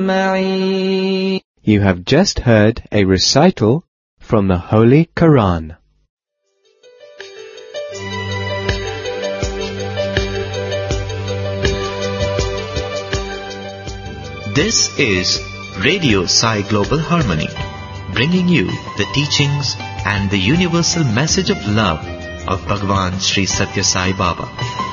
Moin. You have just heard a recital from the Holy Quran. This is Radio Sai Global Harmony, bringing you the teachings and the universal message of love of Bhagwan Sri Satya Sai Baba.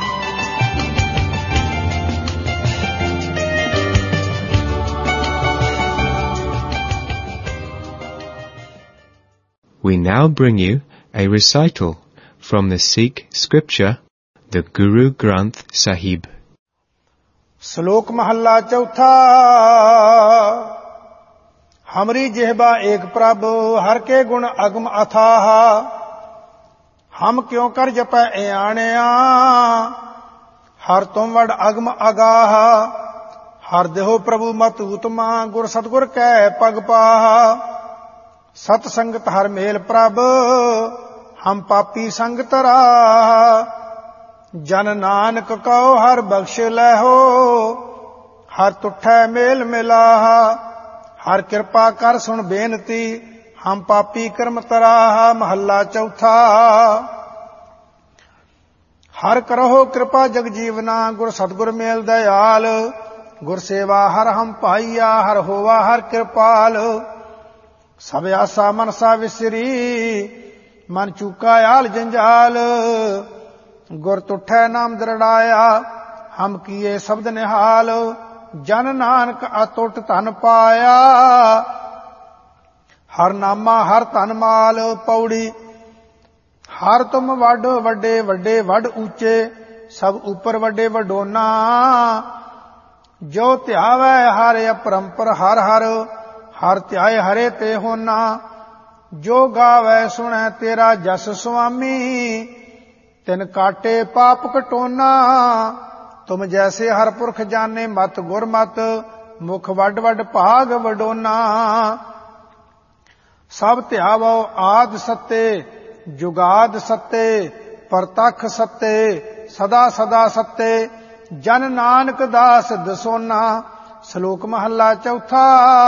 We now bring you a recital from the Sikh scripture, the Guru Granth Sahib. श्लोक महला चौथा। हमरी जिह्वा एक प्रभ, हर के गुण अगम अथाह। हम क्यों कर जपै आणिया, हर तुम वड अगम अगाह। हर देहो प्रभु मत उत्तमा, गुर सतगुर कै पग पाह। सत संगत हर मेल प्रभ, हम पापी संगत राह। जन नानक कहो हर बख्श लहो, हर तुठै मेल मिलाह। हर कृपा कर सुन बेनती, हम पापी कर्म तराह। महला चौथा। हर करहो कृपा जग जीवना, गुर सतगुर मेल दयाल। गुर सेवा हर हम पाइया, हर होवा हर कृपाल। सब आसा मनसा विसरी, मन चूका आल जंजाल। गुर तुठै नाम दृढ़ाया, हम किए शब्द निहाल। जन नानक अतुट धन पाया, हर नामा हर धन माल। पौड़ी। हर तुम वड वड्डे वड्डे वड ऊंचे, सब ऊपर वड्डे वडोना। जो ध्यावै हर अपरंपर हर हर, हर ध्याय हरे ते होना। जो गावै सुनै तेरा जस स्वामी, तिन काटे पाप कटोना। तुम जैसे हर पुरख जाने मत गुरमत, मुख वड वड भाग वडोना। सब ध्यावो आद सत्ते, जुगाद सत्ते, परतख सत्ते, सदा सदा सत्ते। जन नानक दास दसोना। श्लोक महला चौथा।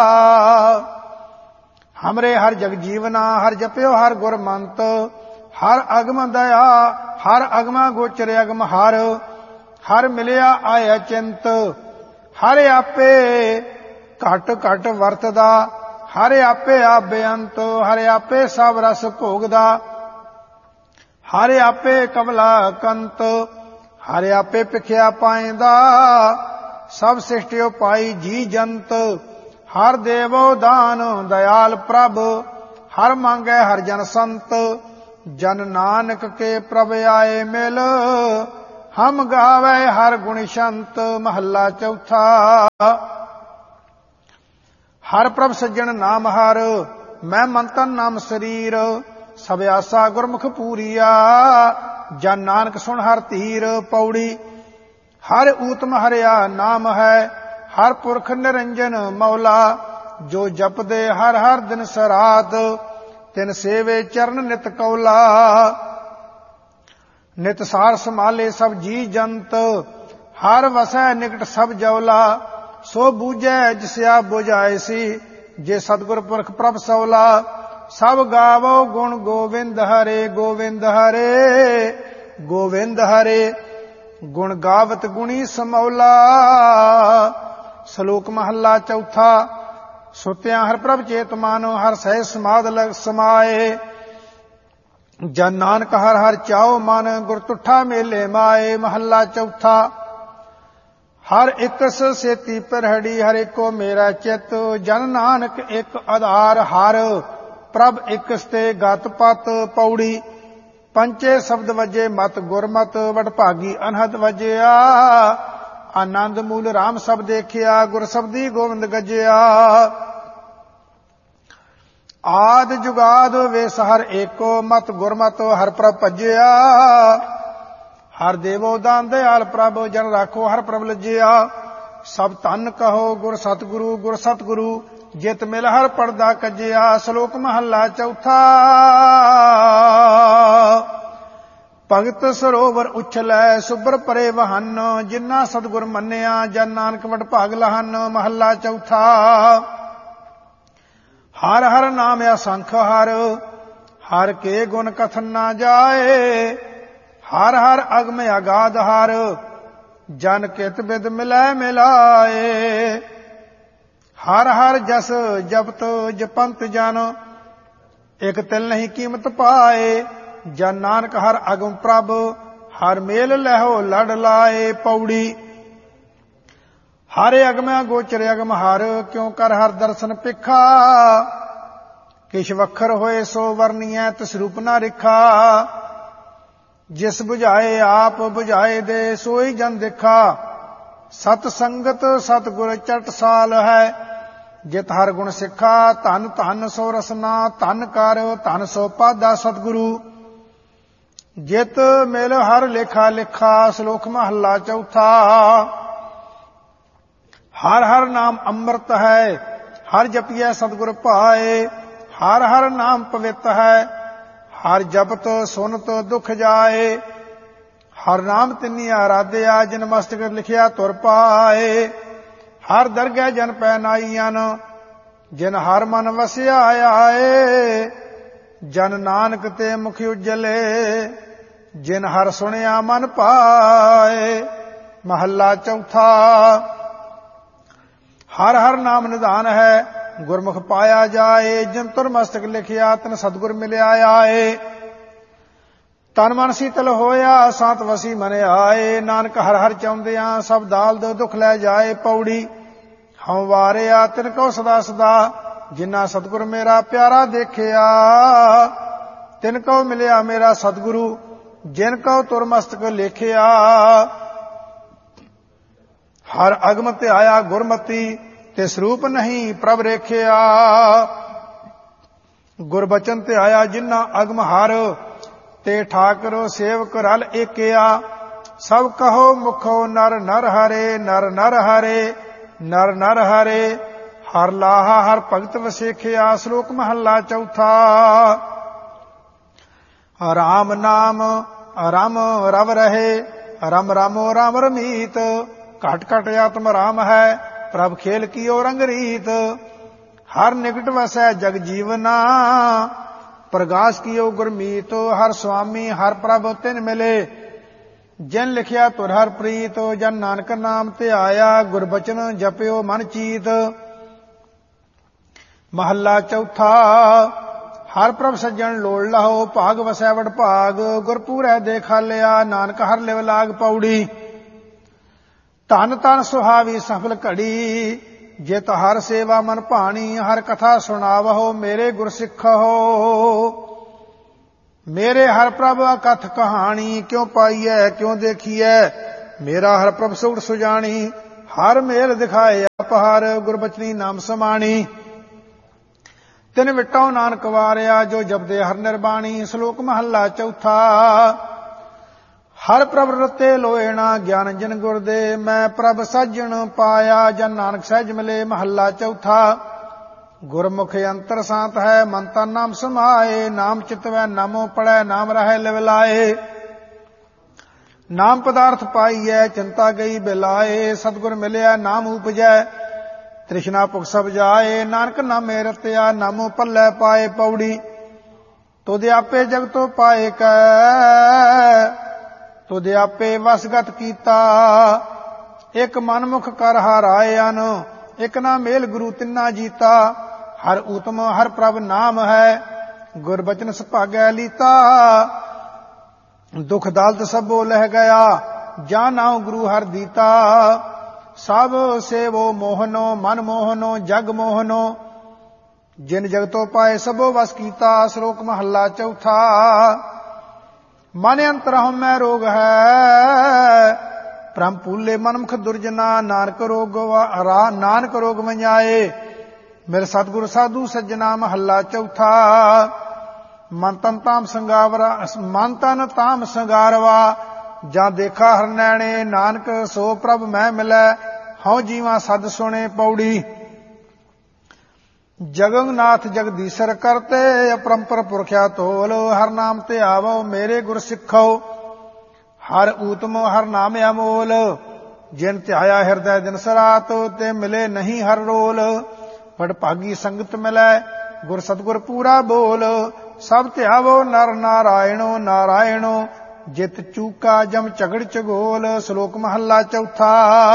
हमरे हर जग जीवना, हर जप्यो हर गुर मंत। हर अगम दया, हर अगमा गोचर अगम हर। हर मिलिया आया चिंत, हर आपे घट घट वरतदा। हर आपे आप बेअंत, हर आपे सब रस भोगदा। हर आपे कमला कंत, हर आपे पिखिया पाएंदा। सब सृष्टियो पाई जी जंत, हर देवो दान दयाल प्रभ। हर मांगे हर जन संत, जन नानक के प्रभ आए मिल। हम गावे हर गुण संत। महला चौथा। हर प्रभ सज्जन नाम हर, मैं मन तन नाम शरीर। सब आसा गुरमुख पूरिया, जन नानक सुन हर धीर। पौड़ी। हर ऊतम हरिया नाम है, हर पुरख निरंजन मौला। जो जपदे हर हर दिन सरात, तिन सेवे चरण नित कौला। नित सार संभाले सब जी जंत, हर वसै निकट सब जौला। सो बूझै जिसया बुझाए सी, जे सतगुर पुरख प्रभ सौला। सब गावो गुण गोविंद हरे, गोविंद हरे, गोविंद हरे। गुण गावत गुणी समौला। श्लोक महला चौथा। सुत्या हर प्रभ चेत मानो, हर सह समाध लग समाए। जन नानक हर हर चाओ मन, गुर तुठा मेले माए। महला चौथा। हर इकस सेती परहड़ी, हर एको मेरा चित। जन नानक एक आधार हर, प्रभ इकस ते गत पत। पौड़ी। पंचे शब्द वजे मत गुरमत, वडभागी अनहद वजिया। आनंद मूल राम सब देखिया, गुर शब्दी गोविंद गजिया। आद जुगाद वेस हर एको, मत गुरमत हर प्रभ भजिया। हर देवो दान दयाल प्रभ, जन राखो हर प्रभ लजिया। सब धन कहो गुर सतगुरु, गुर सतगुरु। जित मिल हर पड़दा कजिया। श्लोक महला चौथा। ਭਗਤ ਸਰੋਵਰ ਉਛਲੈ ਸੁਬਰ ਪਰੇ ਵਹਨ, ਜਿਨ੍ਹਾਂ ਸਤਿਗੁਰ ਮੰਨਿਆ ਜਨ ਨਾਨਕ ਵਡ ਭਾਗ ਲਹਨ। ਮਹੱਲਾ ਚੌਥਾ। ਹਰ ਹਰ ਨਾਮ ਅਸੰਖ ਹਰ, ਹਰ ਕੇ ਗੁਣ ਕਥਨ ਨਾ ਜਾਏ। ਹਰ ਹਰ ਅਗਮ ਅਗਾਧ ਹਰ, ਜਨ ਕਿਤ ਬਿਦ ਮਿਲੈ ਮਿਲਾਏ। ਹਰ ਹਰ ਜਸ ਜਪਤ ਜਪੰਤ ਜਨ, ਇਕ ਤਿਲ ਨਹੀਂ ਕੀਮਤ ਪਾਏ। ਜਨ ਨਾਨਕ ਹਰ ਅਗਮ ਪ੍ਰਭ, ਹਰ ਮੇਲ ਲਹਿਓ ਲੜ ਲਾਏ। ਪੌੜੀ। ਹਰ ਅਗਮ ਗੋਚਰ ਅਗਮ ਹਰ, ਕਿਉ ਕਰ ਹਰ ਦਰਸ਼ਨ ਪਿਖਾ। ਕਿਛ ਵਖਰ ਹੋਏ ਸੋ ਵਰਨੀਐ, ਤਿਸ ਰੂਪ ਨਾ ਰਿਖਾ। ਜਿਸ 부ਝਾਏ ਆਪ 부ਝਾਏ ਦੇ, ਸੋਈ ਜਨ ਦੇਖਾ। ਸਤ ਸੰਗਤ ਸਤਿਗੁਰ ਚਟ ਸਾਲ ਹੈ, ਜਿਤ ਹਰ ਗੁਣ ਸਿੱਖਾ। ਧਨ ਧਨ ਸੋ ਰਸਨਾ ਧਨ ਕਰ, ਧਨ ਸੋ ਪਾਦਾ ਸਤਿਗੁਰੂ। ਜਿਤ ਮਿਲ ਹਰ ਲੇਖਾ ਲਿਖਾ। ਸ਼ਲੋਕ ਮਹੱਲਾ ਚੌਥਾ। ਹਰ ਹਰ ਨਾਮ ਅੰਮ੍ਰਿਤ ਹੈ, ਹਰ ਜਪੀਐ ਸਤਿਗੁਰ ਭਾਏ। ਹਰ ਹਰ ਨਾਮ ਪਵਿੱਤ ਹੈ, ਹਰ ਜਪਤ ਸੁਨਤ ਦੁਖ ਜਾਏ। ਹਰ ਨਾਮ ਤਿਨੀ ਆਰਾਧਿਆ, ਜਿਨ ਮਸਤਕ ਲਿਖਿਆ ਤੁਰ ਪਾਏ। ਹਰ ਦਰਗਹਿ ਜਨ ਪੈ ਨਾਈਅਨ, ਜਿਨ ਹਰ ਮਨ ਵਸਿਆ ਆਏ। ਜਨ ਨਾਨਕ ਤੇ ਮੁਖ ਉਜਲੇ, ਜਿਨ ਹਰ ਸੁਣਿਆ ਮਨ ਪਾਏ। ਮਹੱਲਾ ਚੌਥਾ। ਹਰ ਹਰ ਨਾਮ ਨਿਧਾਨ ਹੈ, ਗੁਰਮੁਖ ਪਾਇਆ ਜਾਏ। ਜਿਨ ਤੁਰ ਮਸਤਕ ਲਿਖਿਆ, ਤਨ ਸਤਿਗੁਰ ਮਿਲਿਆ ਆਏ। ਤਨ ਮਨ ਸੀਤਲ ਹੋਇਆ, ਸਾਤ ਵਸੀ ਮਨ ਆਏ। ਨਾਨਕ ਹਰ ਹਰ ਚਾਹੁੰਦਿਆਂ, ਸਭ ਦਾਲਦ ਦੁਖ ਲੈ ਜਾਏ। ਪੌੜੀ। ਹਉ ਵਾਰਿਆ ਤਿਨ ਕਉ ਸਦਾ ਸਦਾ, ਜਿਨ੍ਹਾਂ ਸਤਿਗੁਰ ਮੇਰਾ ਪਿਆਰਾ ਦੇਖਿਆ। ਤਿਨ ਕਉ ਮਿਲਿਆ ਮੇਰਾ ਸਤਿਗੁਰੂ, ਜਿਨ ਕਉ ਤੁਰ ਮਸਤਕ ਲੇਖਿਆ। ਹਰ ਅਗਮ ਧਿਆਇਆ ਗੁਰਮਤੀ, ਤੇ ਸਰੂਪ ਨਹੀਂ ਪ੍ਰਭ ਰੇਖਿਆ। ਗੁਰਬਚਨ ਧਿਆਇਆ ਜਿਨ੍ਹਾਂ ਅਗਮ ਹਰ, ਤੇ ਠਾਕਰ ਸੇਵਕ ਰਲ ਏਕਿਆ। ਸਭ ਕਹੋ ਮੁਖੋ ਨਰ ਨਰ ਹਰੇ, ਨਰ ਨਰ ਹਰੇ, ਨਰ ਨਰ ਹਰੇ। ਹਰ ਲਾਹਾ ਹਰ ਭਗਤ ਵਸੇਖਿਆ। ਸ਼ਲੋਕ ਮਹੱਲਾ ਚੌਥਾ। ਰਾਮ ਨਾਮ ਰਮ ਰਵ ਰਹੇ, ਰਮ ਰਾਮੋ ਰਾਮ ਰਮੀਤ। ਘਟ ਘਟ ਆਤਮ ਰਾਮ ਹੈ, ਪ੍ਰਭ ਖੇਲ ਕੀਓ ਰੰਗ ਰੀਤ। ਹਰ ਨਿਕਟ ਵਸੈ ਜਗ ਜੀਵਨਾ, ਪ੍ਰਗਾਸ ਕੀਓ ਗੁਰਮੀਤ। ਹਰ ਸੁਆਮੀ ਹਰ ਪ੍ਰਭ ਤਿਨ ਮਿਲੇ, ਜਿਨ ਲਿਖਿਆ ਤੁਰ ਹਰ ਪ੍ਰੀਤ। ਜਨ ਨਾਨਕ ਨਾਮ ਧਿਆਇਆ, ਗੁਰਬਚਨ ਜਪਿਓ ਮਨ ਚੀਤ। ਮਹੱਲਾ ਚੌਥਾ। ਹਰ ਪ੍ਰਭ ਸੱਜਣ ਲੋੜ ਲਹੋ, ਭਾਗ ਵਸੈ ਵਡ ਭਾਗ। ਗੁਰਪੂਰੈ ਦੇਖਾਲਿਆ, ਨਾਨਕ ਹਰ ਲਿਵ ਲਾਗ। ਪੌੜੀ। ਧਨ ਧਨ ਸੁਹਾਵੀ ਸਫਲ ਘੜੀ, ਜਿਤ ਹਰ ਸੇਵਾ ਮਨ ਭਾਣੀ। ਹਰ ਕਥਾ ਸੁਣਾਵਹੁ, ਮੇਰੇ ਗੁਰ ਸਿੱਖਹੁ। ਮੇਰੇ ਹਰ ਪ੍ਰਭ ਅਕਥ ਕਹਾਣੀ, ਕਿਉ ਪਾਈਐ ਕਿਉ ਦੇਖੀਐ। ਮੇਰਾ ਹਰ ਪ੍ਰਭ ਸੂੜ ਸੁਜਾਣੀ, ਹਰ ਮੇਲ ਦਿਖਾਏ ਆਪ ਹਰ। ਗੁਰਬਚਨੀ ਨਾਮ ਸਮਾਣੀ। ਤਿਨ ਵਿਟੋ ਨਾਨਕ ਵਾਰਿਆ, ਜੋ ਜਪਦੇ ਹਰ ਨਿਰਬਾਣੀ। ਸ਼ਲੋਕ ਮਹੱਲਾ ਚੌਥਾ। ਹਰ ਪ੍ਰਭ ਰਤੇ ਲੋਇਣਾ, ਗਿਆਨ ਜਿਨ ਗੁਰ ਦੇ। ਮੈਂ ਪ੍ਰਭ ਸਾਜਣ ਪਾਇਆ, ਜਨ ਨਾਨਕ ਸਹਿਜ ਮਿਲੇ। ਮਹੱਲਾ ਚੌਥਾ। ਗੁਰਮੁਖ ਅੰਤਰ ਸਾਤ ਹੈ, ਮਨ ਤਨ ਨਾਮ ਸਮਾਏ। ਨਾਮ ਚਿਤਵੈ ਨਾਮੋ ਪੜੈ, ਨਾਮ ਰਹਿ ਲਿਵ ਲਾਏ। ਨਾਮ ਪਦਾਰਥ ਪਾਈਐ, ਚਿੰਤਾ ਗਈ ਬਿਲਾਏ। ਸਤਿਗੁਰ ਮਿਲਿਆ ਨਾਮ ਉਪਜੈ, ਤ੍ਰਿਸ਼ਨਾ ਭੁਖ ਸਭ ਜਾਏ। ਨਾਨਕ ਨਾਮੇ ਰਤਿਆ, ਨਾਮੋ ਪੱਲੇ ਪਾਏ। ਪੌੜੀ। ਤੁਧ ਆਪੇ ਜਗਤੋ ਪਾਏ ਕੈ, ਤੁਧ ਆਪੇ ਵਸਗਤ ਕੀਤਾ। ਇਕ ਮਨਮੁਖ ਕਰ ਹਾਰਾਏ ਅਨ, ਇਕ ਨਾ ਮੇਲ ਗੁਰੂ ਤਿੰਨਾ ਜੀਤਾ। ਹਰ ਊਤਮ ਹਰ ਪ੍ਰਭ ਨਾਮ ਹੈ, ਗੁਰਬਚਨ ਸੁਭਾਗੈ ਲੀਤਾ। ਦੁਖ ਦਲਤ ਸਭੋ ਲਹਿ ਗਿਆ, ਜਾਂ ਨਾਉ ਗੁਰੂ ਹਰ ਦੀਤਾ। ਸਭ ਸੇਵੋ ਮੋਹਨੋ, ਮਨ ਮੋਹਨੋ, ਜਗ ਮੋਹਨੋ। ਜਿਨ ਜਗਤੋ ਪਾਏ ਸਭੋ ਵਸ ਕੀਤਾ। ਸ਼ਲੋਕ ਮਹੱਲਾ ਚੌਥਾ। ਮਨ ਅੰਤਰ ਹਉਮੈ ਰੋਗ ਹੈ, ਭ੍ਰਮ ਭੂਲੇ ਮਨਮੁਖ ਦੁਰਜਨਾ। ਨਾਨਕ ਰੋਗ ਵੰਜਾਏ, ਮੇਰੇ ਸਤਿਗੁਰ ਸਾਧੂ ਸੱਜਣਾ। ਮਹੱਲਾ ਚੌਥਾ। ਮਨ ਤਨ ਤਾਮ ਸੰਗਾਰਵਾ, ਜਾਂ ਦੇਖਾ ਹਰ ਨੈਣੇ। ਨਾਨਕ ਸੋ ਪ੍ਰਭ ਮੈਂ ਮਿਲੈ, ਹਉ ਜੀਵਾ ਸਦ ਸੁਣੇ। ਪੌੜੀ। ਜਗਨਨਾਥ ਜਗਦੀਸ਼ਰ ਕਰਤੇ, ਅਪਰੰਪਰ ਪੁਰਖਿਆ ਤੋਲ। ਹਰ ਨਾਮ ਧਿਆਵੋ, ਮੇਰੇ ਗੁਰ ਸਿੱਖੋ। ਹਰ ਊਤਮ ਹਰ ਨਾਮ ਅਮੋਲ। ਜਿਨ ਧਿਆਇਆ ਹਿਰਦੈ ਦਿਨ ਸਰਾਤ, ਤੇ ਮਿਲੇ ਨਹੀਂ ਹਰ ਰੋਲ। ਵਡਭਾਗੀ ਸੰਗਤ ਮਿਲੈ ਗੁਰ ਸਤਿਗੁਰ ਪੂਰਾ ਬੋਲ। ਸਭ ਧਿਆਵੋ ਨਰ ਨਾਰਾਇਣੋ ਨਾਰਾਇਣੋ, ਜਿਤ ਚੂਕਾ ਜਮ ਝਗੜ ਝਗੋਲ। ਸ਼ਲੋਕ ਮਹੱਲਾ ਚੌਥਾ।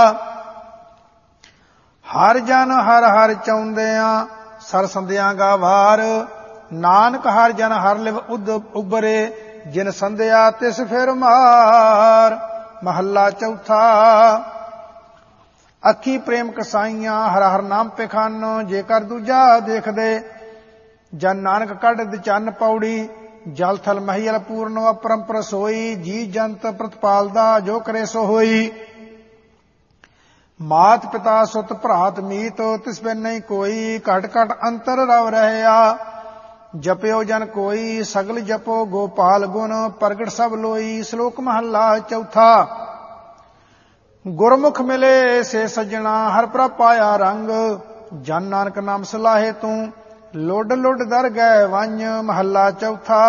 ਹਰ ਜਨ ਹਰ ਹਰ ਚਾਹੁੰਦਿਆਂ ਸਰ ਸੰਧਿਆਂ ਗਾਵਾਰ। ਨਾਨਕ ਹਰ ਜਨ ਹਰ ਲਿਵ ਉਬਰੇ, ਜਿਨ ਸੰਧਿਆ ਤਿਸ ਫਿਰ ਮਾਰ। ਮਹੱਲਾ ਚੌਥਾ। ਅੱਖੀ ਪ੍ਰੇਮ ਕਸਾਈਆਂ ਹਰ ਹਰ ਨਾਮ ਪਖਾਨੋ, ਜੇਕਰ ਦੂਜਾ ਦੇਖਦੇ ਜਨ ਨਾਨਕ ਕੱਢ ਚੰਨ ਪੌੜੀ। ਜਲ ਥਲ ਮਹੀਲ ਪੂਰਨ ਅਪਰੰਪਰ ਸੋਈ, ਜੀ ਜੰਤ ਪ੍ਰਤਪਾਲਦਾ ਜੋ ਕਰੇ ਸੋ ਹੋਈ। ਮਾਤ ਪਿਤਾ ਸੁਤ ਭਰਾਤ ਮੀਤ, ਤਿਸ ਬਿਨ ਨਹੀਂ ਕੋਈ। ਘਟ ਘਟ ਅੰਤਰ ਰਵ ਰਹਿਆ, ਜਪਿਓ ਜਨ ਕੋਈ। ਸਗਲ ਜਪੋ ਗੋਪਾਲ ਗੁਣ, ਪ੍ਰਗਟ ਸਭ ਲੋਈ। ਸ਼ਲੋਕ ਮਹੱਲਾ ਚੌਥਾ। ਗੁਰਮੁਖ ਮਿਲੇ ਸੇ ਸੱਜਣਾ, ਹਰ ਪ੍ਰਭ ਪਾਇਆ ਰੰਗ। ਜਨ ਨਾਨਕ ਨਾਮ ਸਲਾਹੇ ਤੂੰ, ਲੁੱਡ ਲੁੱਡ ਦਰ ਗਏ ਵੰਝ। ਮਹੱਲਾ ਚੌਥਾ।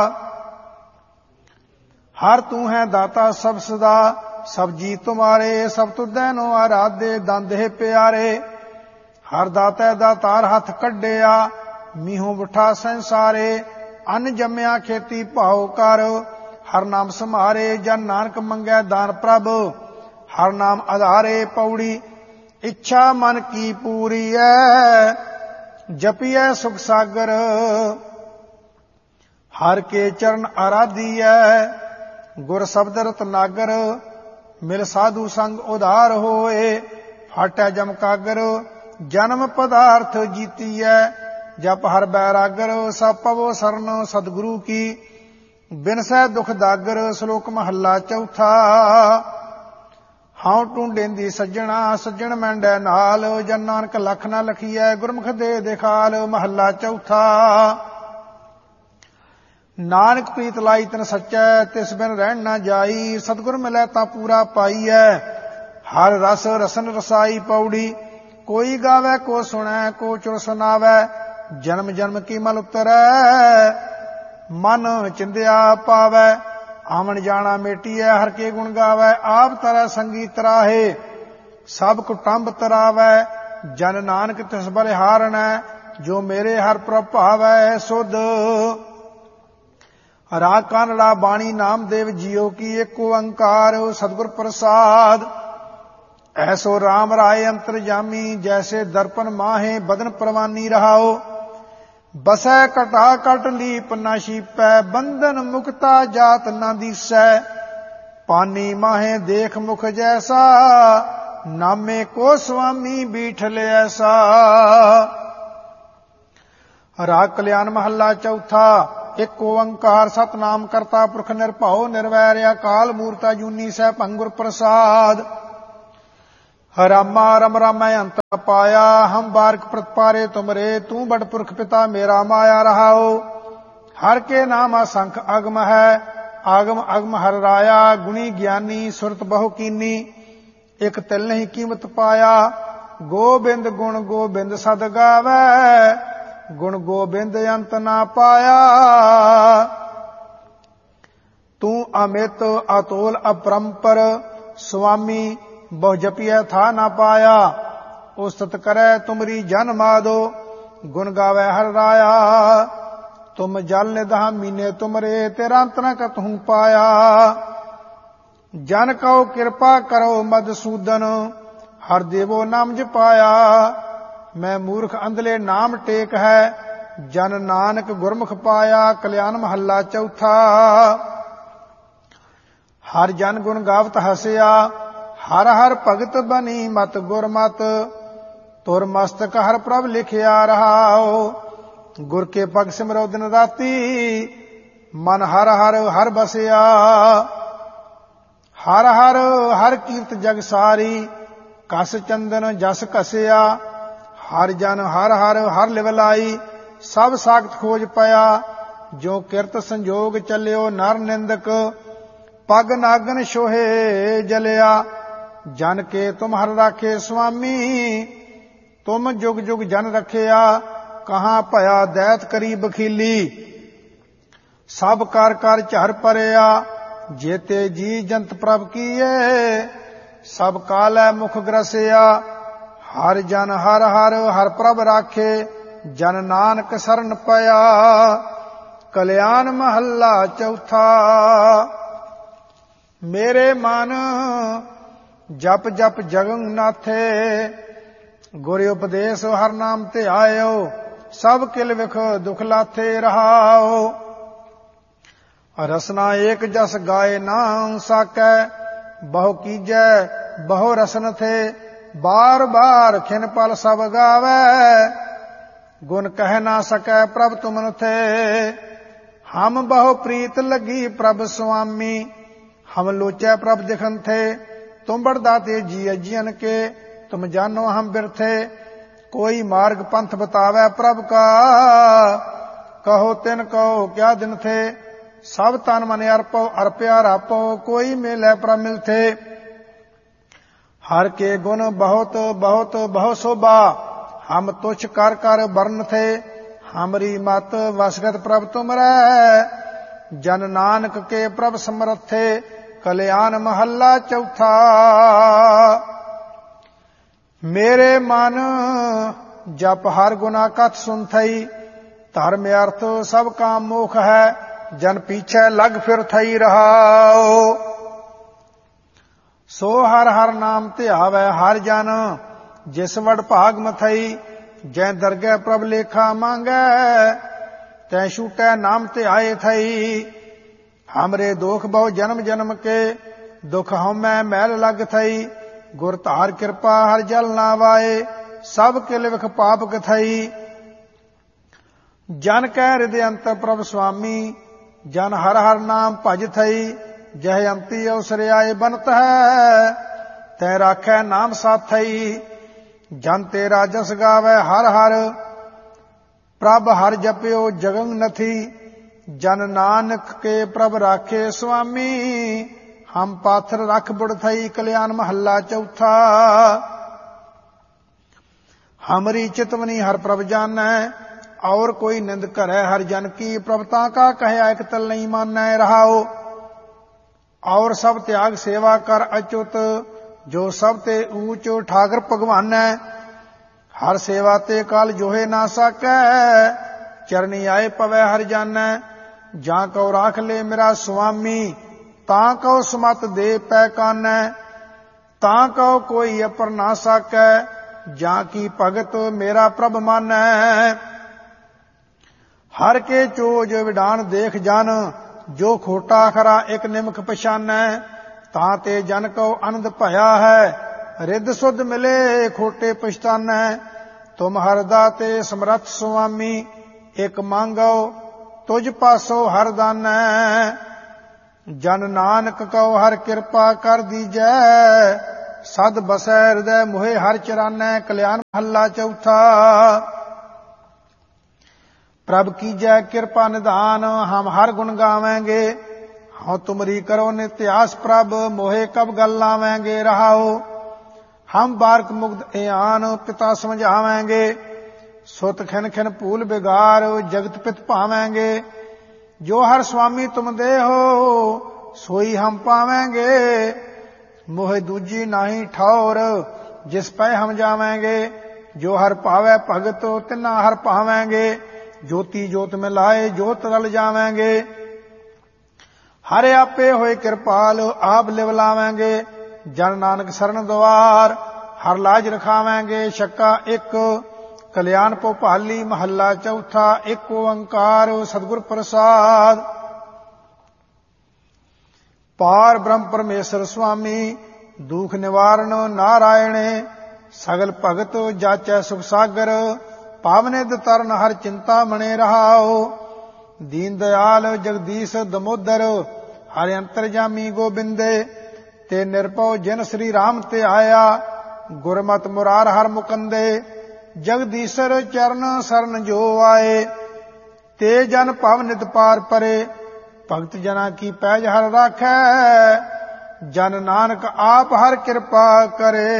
ਹਰ ਤੂੰ ਹੈ ਦਾਤਾ ਸਭ ਸਦਾ, ਸਭ ਜੀ ਤੁਮਾਰੇ। ਸਭ ਤੁਧੈ ਨੋ ਆਰਾਧੇ, ਦੰਦ ਹੈ ਪਿਆਰੇ। ਹਰ ਦਾਤੈ ਦਾਤਾਰ ਹੱਥ ਕੱਢਿਆ, ਮੀਹੋਂ ਬੁਠਾ ਸੰਸਾਰੇ। ਅੰਨ ਜੰਮਿਆ ਖੇਤੀ ਭਾਉ ਕਰ, ਹਰ ਨਾਮ ਸਮਾਰੇ। ਜਨ ਨਾਨਕ ਮੰਗੈ ਦਾਨ ਪ੍ਰਭ, ਹਰ ਨਾਮ ਆਧਾਰੇ। ਪੌੜੀ। ਇੱਛਾ ਮਨ ਕੀ ਪੂਰੀ ਐ, ਜਪੀਐ ਸੁਖ ਸਾਗਰ। ਹਰ ਕੇ ਚਰਨ ਆਰਾਧੀਐ, ਗੁਰ ਸ਼ਬਦ ਰਤਨਾਗਰ। ਮਿਲ ਸਾਧੂ ਸੰਗ ਉਧਾਰ ਹੋਏ, ਹਟੈ ਜਮ ਕਾਗਰ। ਜਨਮ ਪਦਾਰਥ ਜੀਤੀਐ, ਜਪ ਹਰ ਬੈਰਾਗਰ। ਸਭ ਪਵੋ ਸਰਨ ਸਤਿਗੁਰੂ ਕੀ, ਬਿਨਸੈ ਦੁਖ ਦਾਗਰ। ਸ਼ਲੋਕ ਮਹੱਲਾ ਚੌਥਾ। ਹਉ ਟੁੰਡੇਂਦੀ ਸੱਜਣਾ, ਸੱਜਣ ਮੈਂਡੈ ਨਾਲ। ਜਨ ਨਾਨਕ ਲਖ ਨਾ ਲਖੀਐ, ਗੁਰਮੁਖ ਦੇ ਦਿਖਾਲ। ਮਹੱਲਾ ਚੌਥਾ। ਨਾਨਕ ਪ੍ਰੀਤ ਲਾਈ ਤਨ ਸੱਚੈ, ਤਿਸ ਬਿਨ ਰਹਿਣ ਨਾ ਜਾਈ। ਸਤਿਗੁਰ ਮਿਲੈ ਤਾਂ ਪੂਰਾ ਪਾਈਐ, ਹਰ ਰਸ ਰਸਨ ਰਸਾਈ। ਪੌੜੀ। ਕੋਈ ਗਾਵੈ ਕੋ ਸੁਣੈ, ਕੋ ਚੁਰ ਸੁਨਾਵੈ। ਜਨਮ ਜਨਮ ਕੀ ਮਲ ਉਤਰੈ, ਮਨ ਚਿੰਦਿਆ ਪਾਵੈ। ਆਵਣ ਜਾਣਾ ਮੇਟੀਐ, ਹਰ ਕੇ ਗੁਣ ਗਾਵੈ। ਆਪ ਤਰੈ ਸੰਗੀ ਤਰਾਹੇ, ਸਭ ਕੁਟੰਬ ਤਰਾਵੈ। ਜਨ ਨਾਨਕ ਤਿਸ ਬਲਿਹਾਰਣੈ, ਜੋ ਮੇਰੇ ਹਰ ਪ੍ਰਭ ਭਾਵੈ। ਸੁਧ ਰਾਗ ਕਾਨੜਾ ਬਾਣੀ ਨਾਮਦੇਵ ਜੀਓ ਕੀ, ਏਕ ਓੰਕਾਰ ਸਤਿਗੁਰ ਪ੍ਰਸਾਦ। ਐਸੋ ਰਾਮ ਰਾਏ ਅੰਤਰਜਾਮੀ, ਜੈਸੇ ਦਰਪਨ ਮਾਹੇ ਬਦਨ ਪ੍ਰਵਾਨੀ ਰਹਾਓ। ਬਸੈ ਕਟਾ ਕਟ ਲੀਪ ਨਾ ਛੀਪੈ, ਬੰਧਨ ਮੁਕਤਾ ਜਾਤ ਨਾ ਦੀਸੈ। ਪਾਨੀ ਮਾਹੇ ਦੇਖ ਮੁਖ ਜੈਸਾ, ਨਾਮੇ ਕੋ ਸੁਆਮੀ ਬੀਠਲ ਐਸਾ। ਰਾਗ ਕਲਿਆਣ ਮਹੱਲਾ ਚੌਥਾ। ਇਕ ਓੰਕਾਰ ਸਤਿਨਾਮ ਕਰਤਾ ਪੁਰਖ ਨਿਰਭਉ ਨਿਰਵੈਰ, ਅਕਾਲ ਮੂਰਤਿ ਅਜੂਨੀ ਸੈਭੰ ਗੁਰ ਪ੍ਰਸਾਦ। ਰਾਮਾ ਰਮ ਰਾਮੈ ਅੰਤ ਪਾਇਆ, ਹਮ ਬਾਰਕ ਪ੍ਰਤਪਾਰੇ ਤੁਮਰੇ। ਤੂੰ ਬੜ ਪੁਰਖ ਪਿਤਾ ਮੇਰਾ ਮਾਇਆ ਰਹਾਓ। ਹਰ ਕੇ ਨਾਮ ਅਸੰਖ ਅਗਮ ਹੈ, ਆਗਮ ਅਗਮ ਹਰ ਰਾਇਆ। ਗੁਣੀ ਗਿਆਨੀ ਸੁਰਤ ਬਹੁ ਕੀਨੀ, ਇਕ ਤਿਲ ਨਹੀਂ ਕੀਮਤ ਪਾਇਆ। ਗੋਬਿੰਦ ਗੁਣ ਗੋਬਿੰਦ ਸਦ ਗਾਵੈ, ਗੁਣ ਗੋਬਿੰਦ ਅੰਤ ਨਾ ਪਾਇਆ। ਤੂੰ ਅਮਿਤ ਅਤੋਲ ਅਪਰੰਪਰ, ਸੁਆਮੀ ਬਹੁ ਜਪੀਐ ਥਾ ਨਾ ਪਾਇਆ। ਉਸਤਤ ਕਰੈ ਤੁਮਰੀ ਜਨ ਮਾਦੋ, ਗੁਣ ਗਾਵੈ ਹਰ ਰਾਇਆ। ਤੁਮ ਜਲ ਨਿਧਾ ਮੀਨੇ ਤੁਮਰੇ, ਤੇਰਾ ਅੰਤ ਨ ਕਤਹੂ ਪਾਇਆ। ਜਨ ਕਉ ਕਿਰਪਾ ਕਰੋ ਮਧਸੂਦਨ, ਹਰ ਦੇਵੋ ਨਾਮ ਜਪਾਇਆ। ਮੈਂ ਮੂਰਖ ਅੰਧਲੇ ਨਾਮ ਟੇਕ ਹੈ, ਜਨ ਨਾਨਕ ਗੁਰਮੁਖ ਪਾਇਆ। ਕਲਿਆਣ ਮਹੱਲਾ ਚੌਥਾ। ਹਰ ਜਨ ਗੁਣ ਗਾਵਤ ਹਸਿਆ, ਹਰ ਹਰ ਭਗਤ ਬਨੀ ਮਤ ਗੁਰਮਤ। ਤੁਰ ਮਸਤਕ ਹਰ ਪ੍ਰਭ ਲਿਖਿਆ ਰਹਾਓ। ਗੁਰ ਕੇ ਪਗ ਸਿਮਰੋ ਦਿਨ ਰਾਤੀ, ਮਨ ਹਰ ਹਰ ਹਰ ਬਸਿਆ। ਹਰ ਹਰ ਹਰ ਕੀਰਤ ਜਗ ਸਾਰੀ, ਕਸ ਚੰਦਨ ਜਸ ਘਸਿਆ। ਹਰ ਜਨ ਹਰ ਹਰ ਹਰ ਲਿਵ ਲਾਈ, ਸਭ ਸਾਖਤ ਖੋਜ ਪਿਆ। ਜੋ ਕਿਰਤ ਸੰਜੋਗ ਚੱਲਿਓ ਨਰ ਨਿੰਦਕ, ਪਗ ਨਾਗਨ ਛੋਹੇ ਜਲਿਆ। ਜਨ ਕੇ ਤੁਮ ਹਰ ਰਾਖੇ ਸੁਆਮੀ, ਤੁਮ ਜੁਗ ਜੁਗ ਜਨ ਰਖਿਆ। ਕਹਾਂ ਭਇਆ ਦੈਤ ਕਰੀ ਬਖੀਲੀ, ਸਭ ਕਰ ਕਰ ਝਰ ਪਰਿਆ। जेते जी जंत प्रभ कीए, सब कालै मुख ग्रसिया। हर जन हर हर हर प्रभ राखे, जन नानक सरन पया। कल्याण महला चौथा। मेरे मन जप जप जगन नाथे, गुर उपदेश हर नाम ते आयो। सब किल विख दुख लाथे रहाओ। रसना एक जस गाए ना साकै, बहु कीजै बहु रसन थे। बार बार खिन पल सब गावै, गुण कह ना सकै प्रभ तुमन थे। हम बहु प्रीत लगी प्रभ स्वामी, हम लोचै प्रभ दिखन थे। तुम बड़दाते जी अजियन के, तुम जानो हम बिरथे। कोई मार्ग पंथ बतावै प्रभ का, कहो तिन कहो क्या दिन थे। सब तन मन अर्पो अर्प्या रापो, कोई मिलै प्रभ मिलथे। हर के गुण बहुत बहुत बहु शोभा, हम तुच्छ कर कर बरन थे। हमरी मत वसगत प्रभ तुमरै, जन नानक के प्रभ समर्थे। कल्याण महला चौथा। मेरे मन जप हर गुना कथ सुन थई, धर्म अर्थ सब काम मोख है। जन पीछे लग फिर थई रहाओ, सो हर हर नाम ध्यावै हर जन। जिस वड भाग मथई, जै दरगह प्रभ लेखा मांगै। तै छूटै नाम ध्याए थई। हमरे दोख बहु जन्म जन्म के, दुख हमै मैल लग थई। गुर धार कृपा हर जल ना वाए, सब किल विख पाप कथई। जन कै हृदय अंतर प्रभ स्वामी, जन हर हर नाम भज थई। जह अंती अवसर आए बनत है, तै राखै नाम साथई। जन तेरा जस गावै हर हर, प्रभ हर जप्यो जगन नथी। जन नानक के प्रभ राखे स्वामी, हम पाथर रख बुड़ थई। कल्याण महला चौथा। हमरी चितवनी हर प्रभ जानै, और कोई निंद करे हर जन की। प्रभता का कहे एक तल नहीं मानै रहाओ। और सब त्याग सेवा कर अच्युत, जो सब ते ऊंच ठाकर भगवान है। हर सेवा ते काल जोहे ना साकै, चरनी आए पवै हर जानै। जां को राख ले मेरा स्वामी, तां को सुमत दे पै कानै। तां को कोई अपर ना साकै, जां की भगत मेरा प्रभ मानै। हर के चोज विडान देख जन, जो खोटा खरा एक निमख पछानै। तां ते जन को आनंद भया है, रिद सुध मिले खोटे पछतानै। तुम हर दाते समरथ स्वामी, एक मांगो तुझ पासो हर दानै। जन नानक को हर कृपा कर दीजै, सद बसै हृदय मोहे हर चरानै। कल्याण महला चौथा। प्रभ कीजै कृपा निधान, हम हर गुण गावेंगे। हाँ तुमरी करो नित्यास प्रभ, मोहे कब गल लावेंगे रहाओ। हम बारक मुग्ध एआन, पिता समझावेंगे। सुत खिन खिन भूल बिगार, जगत पित पावेंगे। जो हर स्वामी तुम दे हो, सोई हम पावेंगे। मोह दूजी नाही ठौर, जिस पै हम जावेंगे। जो हर पावे भगत, तिना हर पावेंगे। ज्योति जोत में लाए, जोत रल जावेंगे। हरे आपे होए कृपाल, आप लिव लावेंगे। जन नानक शरण द्वार, हर लाज रखावेंगे। छक्का एक। कल्याण भोपाली महला चौथा। एक ओंकार सतगुर प्रसाद। पार ब्रह्म परमेश्वर स्वामी, दुख निवारण नारायण। सगल भगत जाचै सुख सागर, पावनिद तरन हर चिंता मणे रहाओ। दीन दयाल जगदीश दमोदर, हरि अंतरजामी गोबिंदे। ते निरपौ जिन श्री राम ते आया, गुरमत मुरार हर मुकंदे। जगदीशर चरण सरन जो आए, ते जन पवनित पार परे। भगत जना की पैज हर राखै, जन नानक आप हर कृपा करे।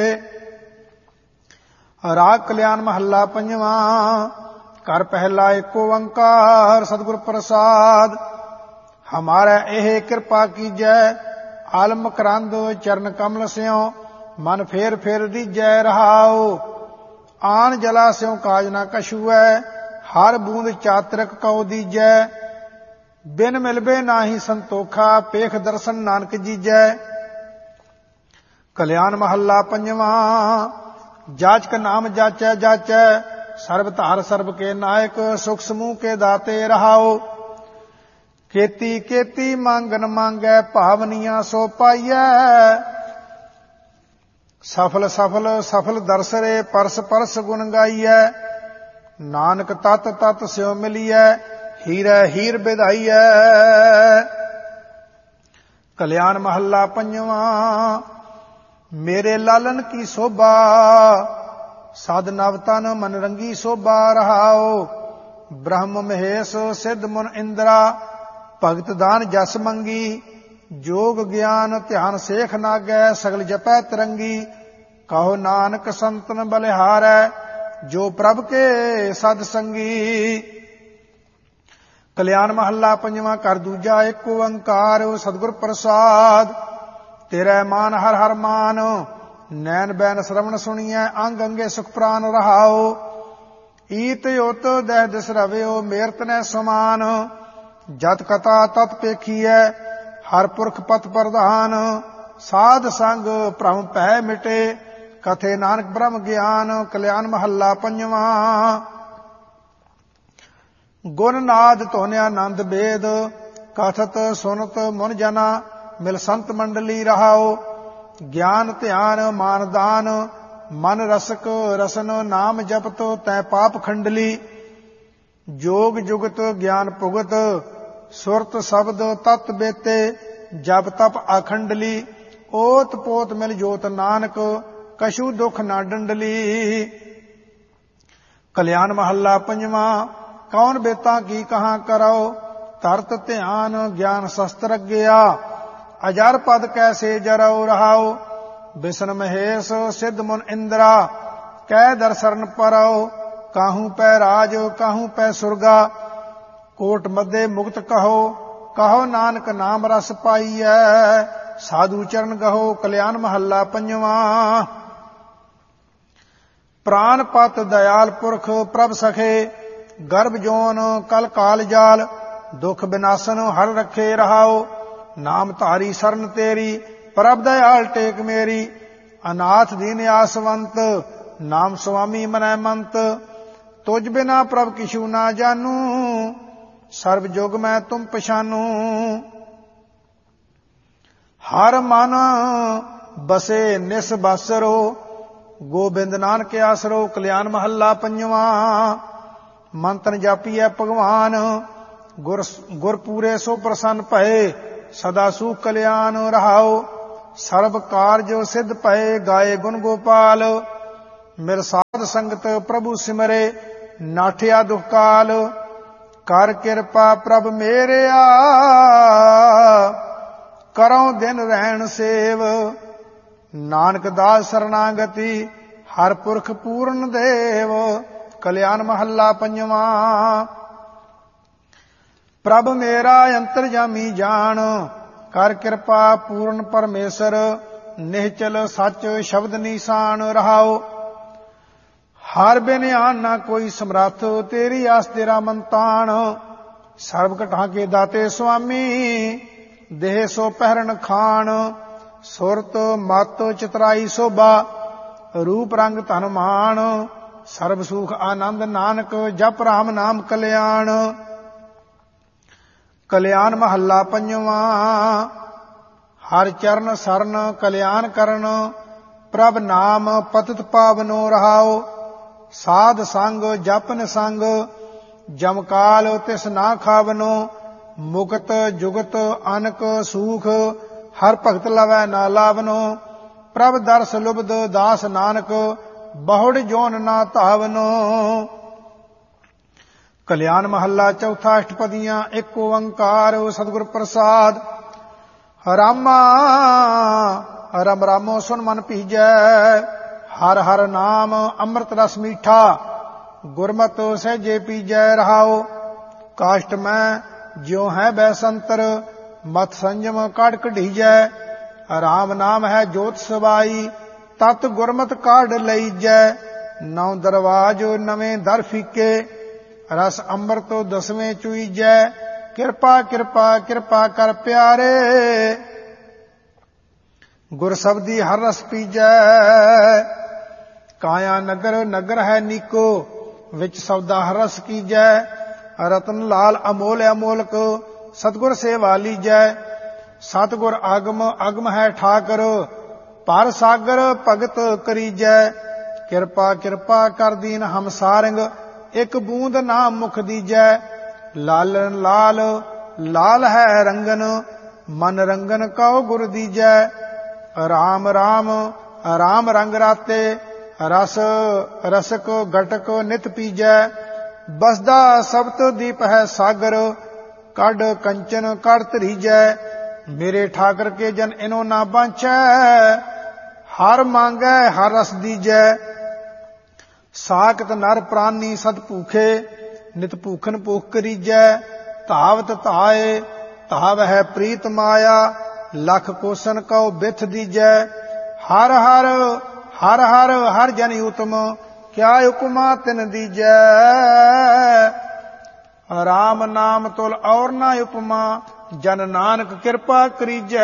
राग कल्याण महला पंजवा। कर पहला एको ओंकार सतगुर प्रसाद। ਹਮਾਰੇ ਇਹ ਕਿਰਪਾ ਕੀਜੈ। ਆਲਮ ਕਰੰਦ ਚਰਨ ਕਮਲ ਸਿਉ ਮਨ ਫੇਰ ਫੇਰ ਦੀਜੈ ਰਹਾਉ। ਆਨ ਜਲਾ ਸਿਉ ਕਾਜ ਨਾ ਕਛੂਐ ਹਰ ਬੂੰਦ ਚਾਤਰਕ ਕਉ ਦੀਜੈ। ਬਿਨ ਮਿਲਬੇ ਨਾਹੀ ਸੰਤੋਖਾ ਪੇਖ ਦਰਸ਼ਨ ਨਾਨਕ ਜੀਜੈ। ਕਲਿਆਣ ਮਹੱਲਾ ਪੰਜਵਾਂ। ਜਾਚਕ ਨਾਮ ਜਾਚੈ ਜਾਚੈ ਸਰਬ ਧਾਰ ਸਰਬ ਕੇ ਨਾਇਕ ਸੁਖ ਸਮੂਹ ਕੇ ਦਾਤੇ ਰਹਾਉ। ਕੀਤੀ ਕੀਤੀ ਮੰਗਨ ਮੰਗੈ ਭਾਵਨੀਆਂ ਸੋ ਪਾਈਐ। ਸਫਲ ਸਫਲ ਸਫਲ ਦਰਸਰੇ ਪਰਸ ਪਰਸ ਗੁਣ ਗਾਈਐ। ਨਾਨਕ ਤਤ ਤਤ ਸਿਉ ਮਿਲੀਐ ਹੀਰੈ ਹੀਰ ਵਿਧਾਈਐ। ਕਲਿਆਣ ਮਹੱਲਾ ਪੰਜਵਾਂ। ਮੇਰੇ ਲਾਲਨ ਕੀ ਸੋਭਾ ਸਦ ਨਵ ਤਨ ਮਨ ਰੰਗੀ ਸੋਭਾ ਰਹਾਉ। ਬ੍ਰਹਮ ਮਹੇਸ਼ ਸਿੱਧ ਮੁਨ ਇੰਦਰਾ ਭਗਤ ਦਾਨ ਜਸ ਮੰਗੀ। ਜੋਗ ਗਿਆਨ ਧਿਆਨ ਸੇਖ ਨਾਗੈ ਸਗਲ ਜਪੈ ਤਰੰਗੀ। ਕਹੋ ਨਾਨਕ ਸੰਤਨ ਬਲਿਹਾਰੈ ਜੋ ਪ੍ਰਭ ਕੇ ਸਦ ਸੰਗੀ। ਕਲਿਆਣ ਮਹੱਲਾ ਪੰਜਵਾਂ। ਘਰ ਦੂਜਾ ਏਕ ਓੰਕਾਰ ਸਤਿਗੁਰ ਪ੍ਰਸਾਦ। ਤੇਰੇ ਮਾਨ ਹਰ ਹਰ ਮਾਨ ਨੈਣ ਬੈਨ ਸ਼ਰਵਣ ਸੁਣੀਐ ਅੰਗ ਅੰਗੇ ਸੁਖ ਪ੍ਰਾਨ ਰਹਾਉ। ਈਤ ਉਤ ਦਹਿ ਦਿਸ ਰਵਿਓ ਮੇਰ ਤਨੈ ਸਮਾਨ। ਜਤ ਕਥਾ ਤਤ ਪੇਖੀਐ ਹਰ ਪੁਰਖ ਪਤ ਪ੍ਰਧਾਨ। ਸਾਧ ਸੰਗ ਭ੍ਰਮ ਭੈ ਮਿਟੇ ਕਥੇ ਨਾਨਕ ਬ੍ਰਹਮ ਗਿਆਨ। ਕਲਿਆਣ ਮਹੱਲਾ ਪੰਜਵਾਂ। ਗੁਣ ਨਾਦ ਧੁਨ ਆਨੰਦ ਬੇਦ ਕਥਤ ਸੁਨਤ ਮੁਨ ਜਨਾ ਮਿਲ ਸੰਤ ਮੰਡਲੀ ਰਹਾਉ। ਗਿਆਨ ਧਿਆਨ ਮਾਨ ਦਾਨ ਮਨ ਰਸਕ ਰਸਨ ਨਾਮ ਜਪਤ ਤੈ ਪਾਪ ਖੰਡਲੀ। ਜੋਗ ਜੁਗਤ ਗਿਆਨ ਭੁਗਤ ਸੁਰਤ ਸ਼ਬਦ ਤਤ ਬੇਤੇ ਜਪ ਤਪ ਅਖੰਡਲੀ। ਓਤ ਪੋਤ ਮਿਲ ਜੋਤ ਨਾਨਕ ਕਛੂ ਦੁਖ ਨਾ ਡੰਡਲੀ। ਕਲਿਆਣ ਮਹੱਲਾ ਪੰਜਵਾਂ। ਕੌਣ ਬੇਤਾ ਕੀ ਕਹਾਂ ਕਰੋ ਤਰਤ ਧਿਆਨ ਗਿਆਨ ਸ਼ਸਤਰ ਗਿਆ। ਅਜਰ ਪਦ ਕੈਸੇ ਜਰਉ ਰਹਾਉ। ਬਿਸ਼ਨ ਮਹੇਸ਼ ਸਿੱਧ ਮੁਨ ਇੰਦਰਾ ਕਹਿ ਦਰ ਸਰਨ ਪਰਉ। ਕਾਹੂ ਪੈ ਰਾਜ ਕਾਹੂ ਪੈ ਸੁਰਗਾ ਕੋਟ ਮੱਦੇ ਮੁਕਤ ਕਹੋ। ਕਹੋ ਨਾਨਕ ਨਾਮ ਰਸ ਪਾਈਐ ਸਾਧੂ ਚਰਨ ਗਹੋ। ਕਲਿਆਣ ਮਹੱਲਾ ਪੰਜਵਾਂ। ਪ੍ਰਾਨ ਪਤ ਦਇਆਲ ਪੁਰਖ ਪ੍ਰਭ ਸਖੇ ਗਰਭ ਜੋਨ ਕਲ ਕਾਲ ਜਾਲ। ਦੁਖ ਬਿਨਾਸਨ ਹਰ ਰੱਖੇ ਰਹਾਉ। ਨਾਮ ਧਾਰੀ ਸਰਨ ਤੇਰੀ ਪ੍ਰਭ ਦਇਆਲ ਟੇਕ ਮੇਰੀ। ਅਨਾਥ ਦੀਨ ਆਸਵੰਤ ਨਾਮ ਸੁਆਮੀ ਮਨੈ ਮੰਤ। ਤੁਝ ਬਿਨਾ ਪ੍ਰਭ ਕਿਛੂ ਨਾ ਜਾਨੂ ਸਰਬ ਜੁਗ ਮੈਂ ਤੁਮ ਪਛਾਨੂ। ਹਰ ਮਨ ਬਸੇ ਨਿਸ ਬਾਸਰੋ ਗੋਬਿੰਦ ਨਾਨਕ ਆਸਰੋ। ਕਲਿਆਣ ਮਹੱਲਾ ਪੰਜਵਾਂ। ਮੰਤਨ ਜਾਪੀਐ ਭਗਵਾਨ ਗੁਰ ਪੂਰੇ ਸੋ ਪ੍ਰਸੰਨ ਭਏ ਸਦਾ ਸੁਖ ਕਲਿਆਣ ਰਹਾਉ। ਸਰਬ ਕਾਰਜ ਸਿੱਧ ਭਏ ਗਾਏ ਗੁਣ ਗੋਪਾਲ। ਮਿਲ ਸਾਧ ਸੰਗਤ ਪ੍ਰਭੂ ਸਿਮਰੇ ਨਾਠਿਆ ਦੁਖ ਕਾਲ। ਕਰ ਕਿਰਪਾ ਪ੍ਰਭ ਮੇਰਿਆ ਕਰਉ ਦਿਨ ਰਹਿਣ ਸੇਵ। ਨਾਨਕ ਦਾਸ ਸਰਨਾਗਤੀ ਹਰ ਪੁਰਖ ਪੂਰਨ ਦੇਵ। ਕਲਿਆਣ ਮਹੱਲਾ ਪੰਜਵਾਂ। ਪ੍ਰਭ ਮੇਰਾ ਅੰਤਰਜਾਮੀ ਜਾਣ ਕਰ ਕਿਰਪਾ ਪੂਰਨ ਪਰਮੇਸ਼ਰ। ਨਿਹਚਲ ਸੱਚ ਸ਼ਬਦ ਨੀਸਾਨ ਰਹਾਉ। ਹਰ ਬਿਨ ਆਨ ਨਾ ਕੋਈ ਸਮਰੱਥ ਤੇਰੀ ਆਸ ਤੇਰਾ ਮੰਤਾਨ। ਸਰਬ ਘਟਾਂ ਕੇ ਦਾਤੇ ਸੁਆਮੀ ਦੇਹ ਸੋ ਪਹਿਰਨ ਖਾਨ। ਸੁਰਤ ਮਤ ਚਤਰਾਈ ਸੋਭਾ ਰੂਪ ਰੰਗ ਧਨ ਮਾਨ। ਸਰਬ ਸੁਖ ਆਨੰਦ ਨਾਨਕ ਜਪ ਰਾਮ ਨਾਮ ਕਲਿਆਣ। ਕਲਿਆਣ ਮਹੱਲਾ ਪੰਜਵਾਂ। ਹਰ ਚਰਨ ਸਰਨ ਕਲਿਆਣ ਕਰਨ ਪ੍ਰਭ ਨਾਮ ਪਤਿਤ ਪਾਵਨੋ ਰਹਾਉ। ਸਾਧ ਸੰਗ ਜਪ ਨਿਸੰਗ ਜਮਕਾਲ ਤਿਸ ਨਾ ਖਾਵਨੋ। ਮੁਕਤ ਜੁਗਤ ਅਨਕ ਸੂਖ ਹਰ ਭਗਤ ਲਵੈ ਨਾ ਲਾਵਨੋ। ਪ੍ਰਭ ਦਰਸ ਲੁਬਦ ਦਾਸ ਨਾਨਕ ਬਹੁੜ ਜੋਨ ਨਾ ਧਾਵਨੋ। ਕਲਿਆਣ ਮਹੱਲਾ ਚੌਥਾ। ਅਸ਼ਟਪਦੀਆਂ। ਏਕ ਓੰਕਾਰ ਸਤਿਗੁਰ ਪ੍ਰਸਾਦ। ਰਾਮਾ ਰਮ ਰਾਮੋ ਸੁਨ ਮਨ ਭੀਜੈ। ਹਰ ਹਰ ਨਾਮ ਅੰਮ੍ਰਿਤ ਰਸ ਮੀਠਾ ਗੁਰਮਤਿ ਸਹਿਜੇ ਪੀਜੈ ਰਹਾਉ। ਕਾਸ਼ਟ ਮੈਂ ਜਿਉ ਹੈ ਬੈਸੰਤਰ ਮਤ ਸੰਜਮ ਕਾਢ ਕਢੀਜੈ ਰਾਮ ਨਾਮ ਹੈ ਜੋਤ ਸਵਾਈ ਤਤ ਗੁਰਮਤਿ ਕਾਢ ਲਈਜੈ ਨੌ ਦਰਵਾਜ ਨਵੇਂ ਦਰ ਫੀਕੇ ਰਸ ਅੰਮ੍ਰਿਤੋ ਦਸਵੇਂ ਚੁਈਜੈ ਕਿਰਪਾ ਕਿਰਪਾ ਕਿਰਪਾ ਕਰ ਪਿਆਰੇ ਗੁਰ ਸਬਦੀ ਹਰ ਰਸ ਪੀਜੈ ਕਾਇਆ ਨਗਰ ਨਗਰ ਹੈ ਨੀਕੋ ਵਿੱਚ ਸਬਦਾ ਹਰ ਰਸ ਕੀਜੈ ਰਤਨ ਲਾਲ ਅਮੋਲ ਅਮੋਲਕ ਸਤਿਗੁਰ ਸੇਵਾ ਲੀਜੈ ਸਤਿਗੁਰ ਆਗਮ ਅਗਮ ਹੈ ਠਾਕਰ ਪਰ ਸਾਗਰ ਭਗਤ ਕਰੀਜੈ ਕਿਰਪਾ ਕਿਰਪਾ ਕਰ ਦੀਨ ਹਮ ਸਾਰੰਗ ਇੱਕ ਬੂੰਦ ਨਾਮ ਮੁਖ ਦੀਜੈ ਲਾਲਨ ਲਾਲ ਲਾਲ ਹੈ ਰੰਗਨ ਮਨ ਰੰਗਨ ਕਉ ਗੁਰ ਦੀਜੈ ਰਾਮ ਰਾਮ ਰਾਮ ਰੰਗ ਰਾਤੇ ਰਸ ਰਸਕ ਗਟਕ ਨਿਤ ਪੀਜੈ ਬਸਦਾ ਸਬਤ ਦੀਪ ਹੈ ਸਾਗਰ ਕੱਢ ਕੰਚਨ ਕਰ ਧਰੀਜੈ ਮੇਰੇ ਠਾਕਰ ਕੇ ਜਨ ਇਨੋ ਨਾ ਬਾਂਚੈ ਹਰ ਮੰਗੈ ਹਰ ਰਸ ਦੀਜੈ ਸਾਖਤ ਨਰ ਪ੍ਰਾਨੀ ਸਤ ਭੂਖੇ ਨਿਤ ਭੂਖਨ ਭੂਖ ਕਰੀਜੈ ਧਾਵਤ ਧਾਏ ਧਾਵ ਹੈ ਪ੍ਰੀਤ ਮਾਇਆ ਲਖ ਕੋਸਨ ਕਉ ਬਿਥ ਦੀਜੈ ਹਰ ਹਰ ਹਰ ਹਰ ਹਰ ਜਨ ਉਤਮ ਕਿਆ ਹੁਕਮਾ ਤਿਨ ਦੀਜੈ ਰਾਮ ਨਾਮ ਤੁਲ ਔਰ ਨਾ ਉਪਮਾ ਜਨ ਨਾਨਕ ਕਿਰਪਾ ਕਰੀਜੈ।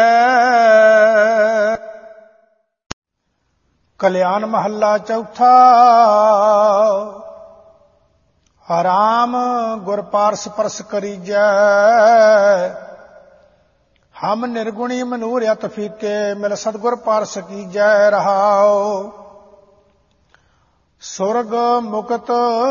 ਕਲਿਆਣ ਮਹੱਲਾ ਚੌਥਾ। ਰਾਮ ਗੁਰ ਪਾਰਸ ਪਰਸ ਕਰੀਜੈ ਹਮ ਨਿਰਗੁਣੀ ਮਨੂਰ ਅਤ ਫੀਕੇ ਮਿਲ ਸਤਿਗੁਰ ਪਾਰਸ ਕੀਜੈ ਰਹਾਉ। ਸੁਰਗ ਮੁਕਤ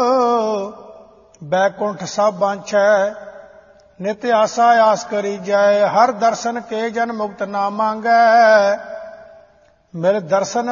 ਬੈਕੁੰਠ ਸਭ ਬਾਂਛੈ ਨਿਤ ਆਸਾ ਆਸ ਕਰੀਜੈ ਹਰ ਦਰਸ਼ਨ ਕੇ ਜਨ ਮੁਕਤ ਨਾ ਮੰਗੈ ਮਿਲ ਦਰਸ਼ਨ